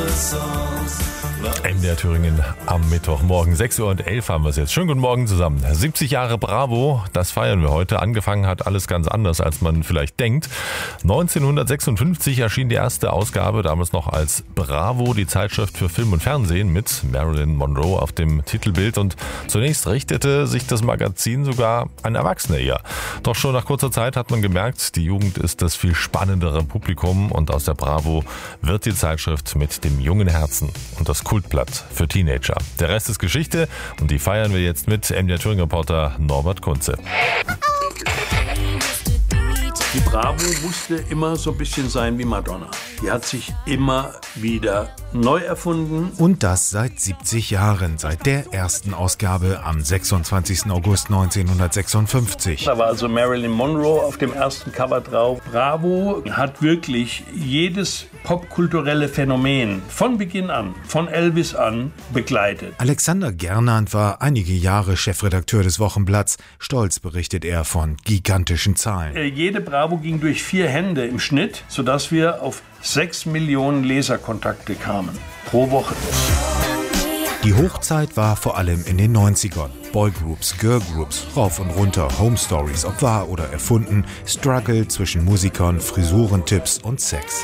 MDR Thüringen am Mittwochmorgen, 6:11 Uhr haben wir es jetzt. Schönen guten Morgen zusammen. 70 Jahre Bravo, das feiern wir heute. Angefangen hat alles ganz anders, als man vielleicht denkt. 1956 erschien die erste Ausgabe, damals noch als Bravo, die Zeitschrift für Film und Fernsehen mit Marilyn Monroe auf dem Titelbild. Und zunächst richtete sich das Magazin sogar an Erwachsene eher. Doch schon nach kurzer Zeit hat man gemerkt, die Jugend ist das viel spannendere Publikum und aus der Bravo wird die Zeitschrift mit dem jungen Herzen und das Kultblatt für Teenager. Der Rest ist Geschichte und die feiern wir jetzt mit MDR Thüringen-Reporter Norbert Kunze. Die Bravo musste immer so ein bisschen sein wie Madonna. Die hat sich immer wieder neu erfunden. Und das seit 70 Jahren, seit der ersten Ausgabe am 26. August 1956. Da war also Marilyn Monroe auf dem ersten Cover drauf. Bravo hat wirklich jedes popkulturelle Phänomen von Beginn an, von Elvis an, begleitet. Alexander Gernand war einige Jahre Chefredakteur des Wochenblatts. Stolz berichtet er von gigantischen Zahlen. Jede Bravo ging durch 4 Hände im Schnitt, sodass wir auf 6 Millionen Leserkontakte kamen pro Woche. Die Hochzeit war vor allem in den 90ern. Boygroups, Girlgroups, rauf und runter, Home Stories, ob wahr oder erfunden, Struggle zwischen Musikern, Frisurentipps und Sex.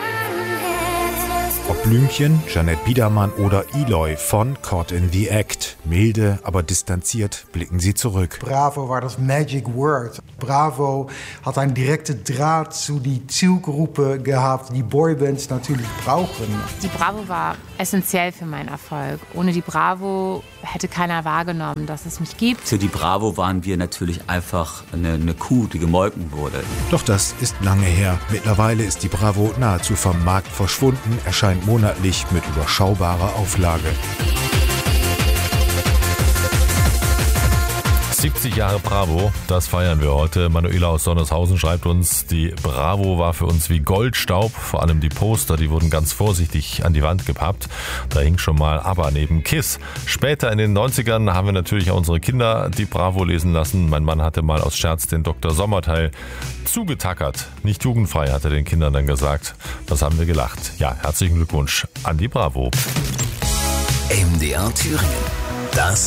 Ob Blümchen, Jeanette Biedermann oder Eloy von Caught in the Act. Milde, aber distanziert blicken sie zurück. Bravo war das Magic Word. Bravo hat einen direkten Draht zu die Zielgruppe gehabt, die Boybands natürlich brauchen. Die Bravo war essentiell für meinen Erfolg. Ohne die Bravo hätte keiner wahrgenommen, dass es mich gibt. Für die Bravo waren wir natürlich einfach eine Kuh, die gemolken wurde. Doch das ist lange her. Mittlerweile ist die Bravo nahezu vom Markt verschwunden, erscheint monatlich mit überschaubarer Auflage. 70 Jahre Bravo, das feiern wir heute. Manuela aus Sonnershausen schreibt uns, die Bravo war für uns wie Goldstaub. Vor allem die Poster, die wurden ganz vorsichtig an die Wand gepappt. Da hing schon mal ABBA neben Kiss. Später in den 90ern haben wir natürlich auch unsere Kinder die Bravo lesen lassen. Mein Mann hatte mal aus Scherz den Dr. Sommerteil zugetackert. Nicht jugendfrei, hat er den Kindern dann gesagt. Das haben wir gelacht. Ja, herzlichen Glückwunsch an die Bravo. MDR Thüringen. Das